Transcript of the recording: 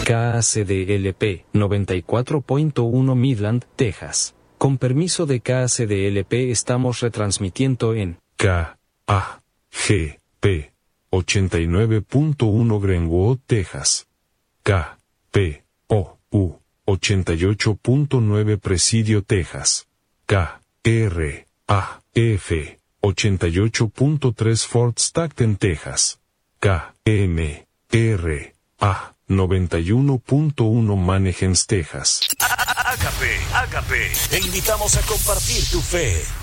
KACDLP 94.1 Midland, Texas. Con permiso de KACDLP estamos retransmitiendo en KAGP 89.1 Greenwood, Texas. KPOU 88.9 Presidio, Texas. KRAF 88.3 Fort Stockton, Texas. KMRA 91.1 Mannheim, Texas. Ágape, te invitamos a compartir tu fe.